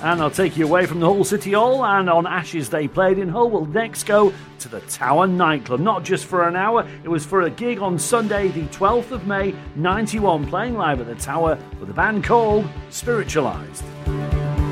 And I'll take you away from the Hull City Hall, and on Ashes they played in Hull, we'll next go to the Tower nightclub. Not just for an hour, it was for a gig on Sunday the 12th of May 91, playing live at the Tower with a band called Spiritualized.